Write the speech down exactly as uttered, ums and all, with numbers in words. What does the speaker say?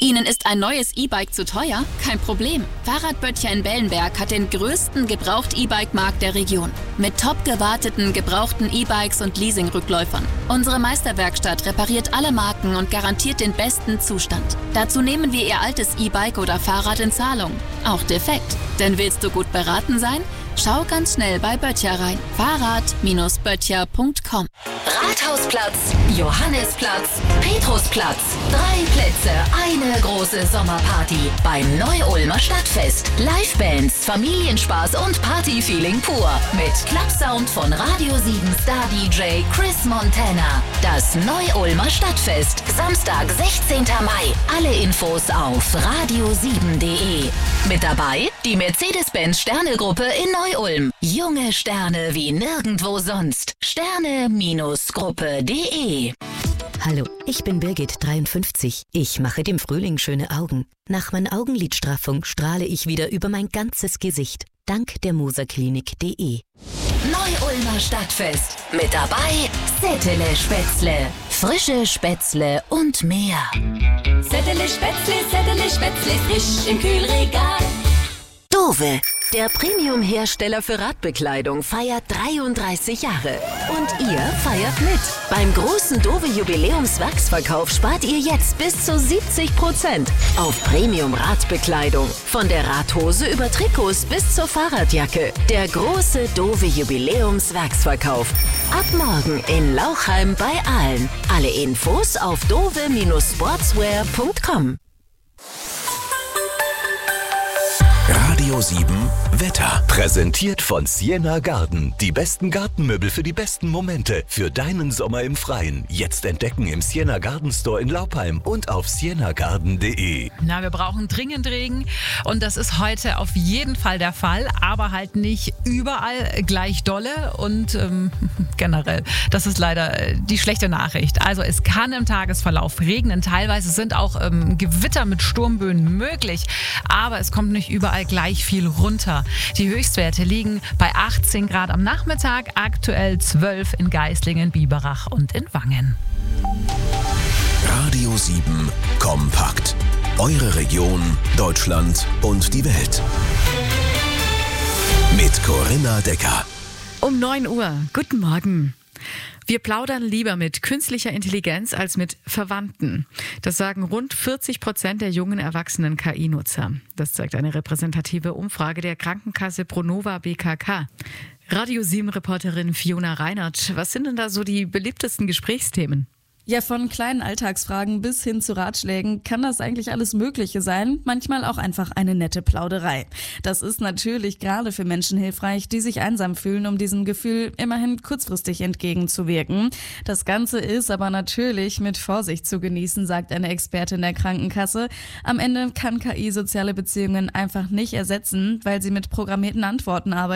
Ihnen ist ein neues E-Bike zu teuer? Kein Problem. Fahrradböttcher in Bellenberg hat den größten Gebraucht-E-Bike-Markt der Region. Mit top gewarteten, gebrauchten E-Bikes und Leasing-Rückläufern. Unsere Meisterwerkstatt repariert alle Marken und garantiert den besten Zustand. Dazu nehmen wir Ihr altes E-Bike oder Fahrrad in Zahlung. Auch defekt. Denn willst du gut beraten sein? Schau ganz schnell bei Böttcher rein. Fahrrad Böttcher punkt com. Rathausplatz, Johannisplatz, Petrusplatz. Drei Plätze, eine große Sommerparty beim Neu-Ulmer Stadtfest. Livebands, Familienspaß und Partyfeeling pur. Mit Clubsound von Radio sieben Star-D J Chris Montana. Das Neu-Ulmer Stadtfest. Samstag, sechzehnten Mai. Alle Infos auf radio sieben punkt de. Mit dabei die Mercedes-Benz Sterne-Gruppe in Neu-Ulm. Junge Sterne wie nirgendwo sonst. Sterne Gruppe punkt de. Hallo, ich bin Birgit, dreiundfünfzig. Ich mache dem Frühling schöne Augen. Nach meiner Augenlidstraffung strahle ich wieder über mein ganzes Gesicht. Dank der moserklinik punkt de. Neu-Ulmer Stadtfest. Mit dabei Settele Spätzle, frische Spätzle und mehr. Settele Spätzle, Settele Spätzle, frisch im Kühlregal. Dove, der Premium-Hersteller für Radbekleidung, feiert dreiunddreißig Jahre. Und ihr feiert mit. Beim großen Dove-Jubiläums-Wachsverkauf spart ihr jetzt bis zu siebzig Prozent auf Premium-Radbekleidung. Von der Radhose über Trikots bis zur Fahrradjacke. Der große Dove-Jubiläums-Wachsverkauf. Ab morgen in Lauchheim bei Aalen. Alle Infos auf dove Sportswear punkt com. Radio sieben Wetter. Präsentiert von Sienna Garden. Die besten Gartenmöbel für die besten Momente. Für deinen Sommer im Freien. Jetzt entdecken im Sienna Garden Store in Laupheim und auf sienna garden punkt de. Na, wir brauchen dringend Regen und das ist heute auf jeden Fall der Fall, aber halt nicht überall gleich dolle und ähm, generell, das ist leider die schlechte Nachricht. Also es kann im Tagesverlauf regnen, teilweise sind auch ähm, Gewitter mit Sturmböen möglich, aber es kommt nicht überall gleich viel runter. Die Höchstwerte liegen bei achtzehn Grad am Nachmittag, aktuell zwölf in Geislingen, Biberach und in Wangen. Radio sieben Kompakt. Eure Region, Deutschland und die Welt. Mit Corinna Decker. Um neun Uhr. Guten Morgen. Wir plaudern lieber mit künstlicher Intelligenz als mit Verwandten. Das sagen rund vierzig Prozent der jungen erwachsenen K I-Nutzer. Das zeigt eine repräsentative Umfrage der Krankenkasse Pronova B K K. Radio sieben-Reporterin Fiona Reinert, was sind denn da so die beliebtesten Gesprächsthemen? Ja, von kleinen Alltagsfragen bis hin zu Ratschlägen kann das eigentlich alles Mögliche sein, manchmal auch einfach eine nette Plauderei. Das ist natürlich gerade für Menschen hilfreich, die sich einsam fühlen, um diesem Gefühl immerhin kurzfristig entgegenzuwirken. Das Ganze ist aber natürlich mit Vorsicht zu genießen, sagt eine Expertin der Krankenkasse. Am Ende kann K I soziale Beziehungen einfach nicht ersetzen, weil sie mit programmierten Antworten arbeitet.